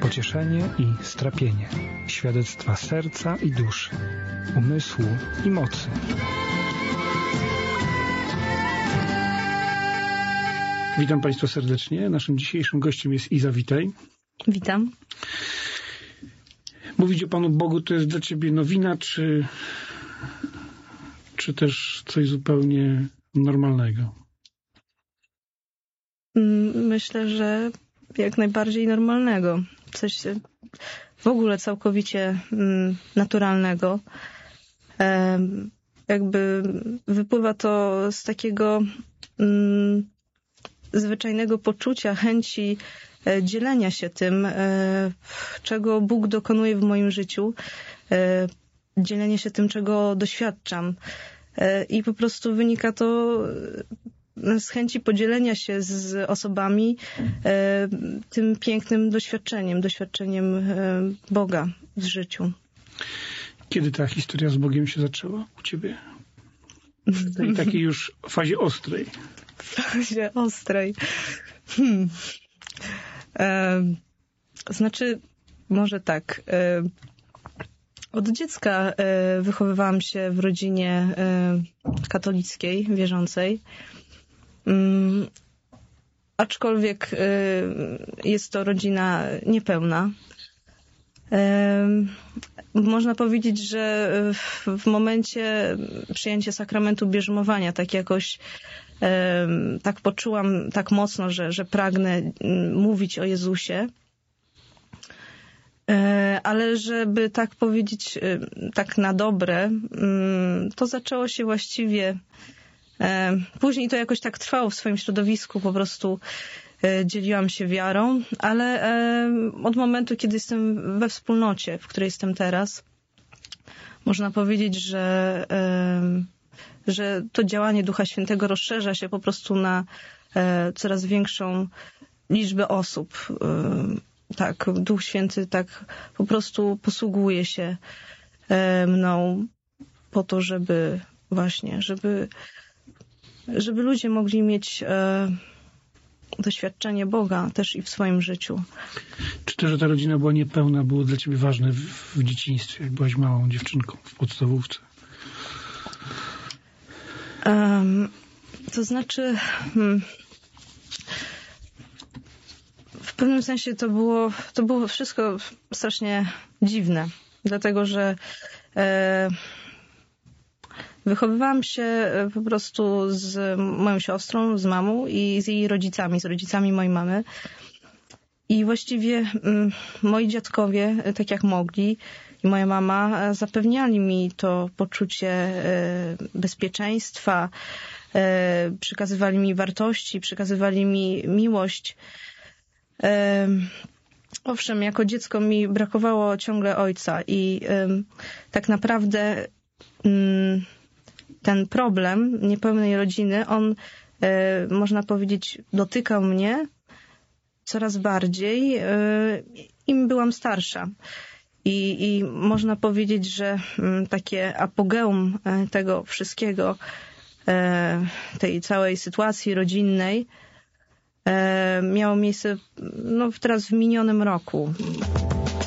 pocieszenie i strapienie, świadectwa serca i duszy, umysłu i mocy. Witam Państwa serdecznie. Naszym dzisiejszym gościem jest Iza. Witaj. Witam. Mówić o Panu Bogu to jest dla Ciebie nowina, czy też coś zupełnie normalnego? Myślę, że jak najbardziej normalnego. Coś w ogóle całkowicie naturalnego. Jakby wypływa to z takiego zwyczajnego poczucia, chęci dzielenia się tym, czego Bóg dokonuje w moim życiu, dzielenia się tym, czego doświadczam. I po prostu wynika to z chęci podzielenia się z osobami tym pięknym doświadczeniem Boga w życiu. Kiedy ta historia z Bogiem się zaczęła u Ciebie? W tej takiej już fazie ostrej. W fazie ostrej. Znaczy, może tak. Od dziecka wychowywałam się w rodzinie katolickiej, wierzącej. Aczkolwiek jest to rodzina niepełna. Można powiedzieć, że w momencie przyjęcia sakramentu bierzmowania tak jakoś tak poczułam tak mocno, że pragnę mówić o Jezusie. Ale żeby tak powiedzieć, tak na dobre, to zaczęło się właściwie. Później to jakoś tak trwało w swoim środowisku, po prostu dzieliłam się wiarą, ale od momentu, kiedy jestem we wspólnocie, w której jestem teraz, można powiedzieć, że to działanie Ducha Świętego rozszerza się po prostu na coraz większą liczbę osób. Tak, Duch Święty tak po prostu posługuje się mną po to, żeby ludzie mogli mieć doświadczenie Boga też i w swoim życiu. Czy to, że ta rodzina była niepełna, było dla Ciebie ważne w dzieciństwie, jak byłaś małą dziewczynką w podstawówce? To znaczy... W pewnym sensie to było wszystko strasznie dziwne, dlatego że wychowywałam się po prostu z moją siostrą, z mamą i z jej rodzicami, z rodzicami mojej mamy. I właściwie moi dziadkowie, tak jak mogli, i moja mama zapewniali mi to poczucie bezpieczeństwa, przekazywali mi wartości, przekazywali mi miłość. Owszem, jako dziecko mi brakowało ciągle ojca i tak naprawdę ten problem niepełnej rodziny, on można powiedzieć dotykał mnie coraz bardziej, im byłam starsza. I można powiedzieć, że takie apogeum tego wszystkiego, tej całej sytuacji rodzinnej, miało miejsce teraz w minionym roku.